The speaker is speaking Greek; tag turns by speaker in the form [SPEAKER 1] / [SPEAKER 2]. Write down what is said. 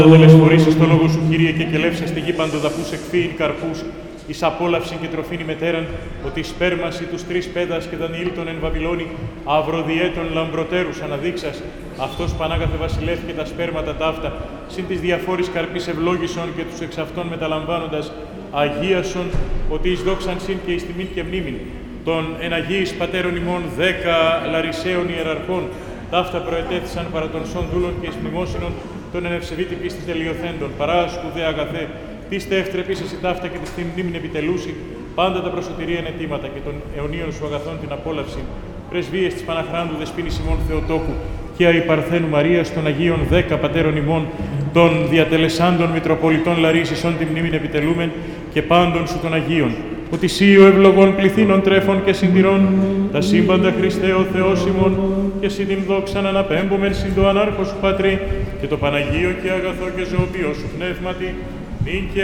[SPEAKER 1] Τελεσφορήσεις το λόγο σου, Κύριε, και κελεύσα στη γη παντοδαπούς εκφύειν καρπούς, εις απόλαυσιν και τροφήν ημετέραν, ότι σπέρμαση τους τρεις πέδας και Δανιήλ εν Βαβυλώνη, αυροδιέτων λαμπροτέρους αναδείξας, αυτός Πανάγαθε βασιλεύ και τα σπέρματα ταύτα, συν της διαφόρης καρπής ευλόγησον και τους εξ αυτών μεταλαμβάνοντας, αγίασον, ότι εις δόξαν συν και εις τιμήν και μνήμην, των εν Αγίης πατέρων ημών 10 Λαρισαίων ιεραρχών, ταύτα προετέθησαν παρά των σών δούλων και εις μνημόσυνων των εν ευσεβήτη πίστης τελειοθέντων, παράσκου δε αγαθέ, τίστε ευτρεπής εσύ ταύτα και της την μνήμην επιτελούση, πάντα τα προσωτηρίαν αιτήματα και των αιωνίων σου αγαθών την απόλαυση, πρεσβείες της Παναχράντου Δεσποίνης ημών Θεοτόκου και αϊ Παρθένου Μαρίας των Αγίων 10 πατέρων ημών, των διατελεσάντων Μητροπολιτών Λαρίσσης την μνήμην επιτελούμεν και πάντων σου των Αγίων, ότι σύ ο ευλογών πληθύνων τρέφων και συντηρών, τα σύμπαντα Χριστέ ο Θεός ημών, και σύ την δόξαν αναπέμπομεν συν το ανάρχο σου Πατρί, και το Παναγίο και αγαθό και ζωοποιό σου πνεύματι, νυν και